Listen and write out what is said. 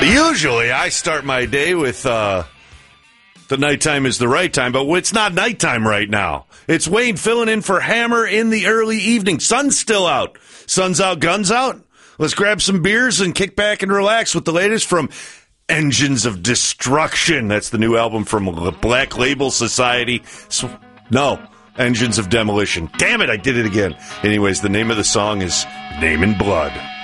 Usually I start my day with the nighttime is the right time, but it's not nighttime right now. It's Wayne filling in for Hammer in the early evening. Sun's still out. Sun's out, guns out. Let's grab some beers and kick back and relax with the latest from Engines of Destruction. That's the new album from Black Label Society. Engines of Demolition. Damn it, I did it again. Anyways, the name of the song is Name in Blood.